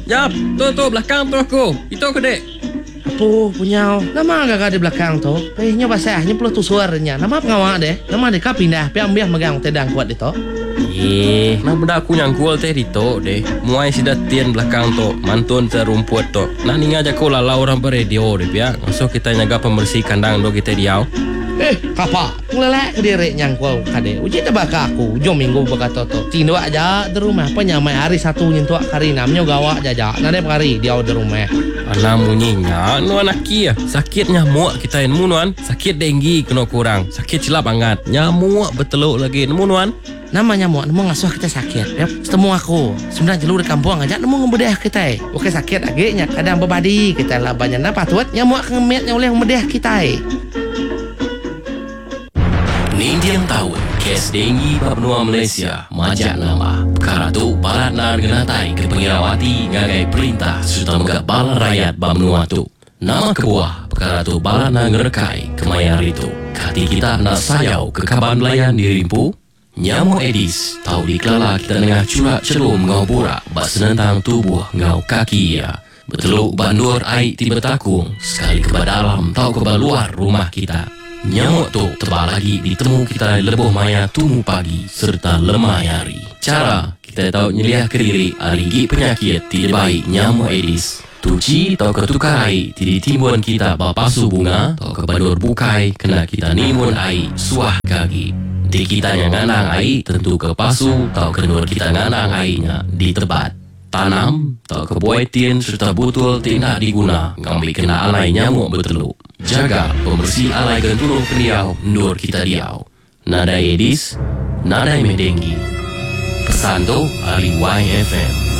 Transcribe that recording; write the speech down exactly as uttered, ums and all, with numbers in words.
Jap, tu tu belakang tu aku. Itu aku dek. Apa punya? Nama agak di belakang tu. Kayaknya basahnya perlu tu suaranya. Nama pengawak deh. Nama dek pindah. Piang biar megang tedang kuat itu. Eh, nah benda aku nyangkul teh dito deh. Muai sidat tian belakang tu, mantun terumput tu. Nah ni ngajak ko lalau orang beradio deh ya. Masuk kita nyaga pembersih kandang do kita diau. Eh, kapa? Ngelelek ke diri nyangkul kade. Uji tebak aku. Jom minggu baka toto. Tindo aja di rumah. Penyamai hari satu nyentuh kari namanya gawa jaja. Nade kari dia di rumah. Alam munyinya nu anak kia. Sakit nyamuk kita nemu nuan. Sakit denggi kena kurang. Sakit cilap angat. Nyamuk beteluk lagi nemu nuan. Nama nyamuk nemu ngasuh kita sakit. Ya, setemu aku. Sebenarnya jelur di kampung aja nemu ngebedah kita. Oke sakit lagi nya kadang bebadi kita lah banyak napa tuat nyamuk ngemetnya oleh ngebedah kita. Nindian tahun kes denggi Papua Malaysia majak nama perkara tu balat na genatai ke pengirawati ngagai perintah serta megak balan rakyat Bamnua tu nama kebuah perkara tu balat na ngerekai kemayar itu kati kita nak sayau ke kaban belayan dirimpu nyamuk Edis tahu dikelala kita tengah curak cerum ngau burak bak senentang tubuh ngau kaki ya beteluk bandur air tiba takung sekali ke dalam tahu ke luar rumah kita. Nyamuk tu tebal lagi ditemu kita lebuh maya tumu pagi serta lemah hari. Cara kita tahu nyeliah ke diri arigi penyakit tidak baik nyamuk Edis. Tuci atau ketukar air tidak timbun kita bapasu bunga atau kebadur bukai kena kita nimun air suah kaki. Di kita yang nganang air tentu kepasu atau kenur kita nganang airnya di tebat. Tanam atau kebuaitin serta butul tidak diguna ngambil kena alai nyamuk berteluk. Jaga pembersih alai gentulung peniau ndur kita diau. Nada Edis, nada Medenggi. Pesan tu Ali Y F M.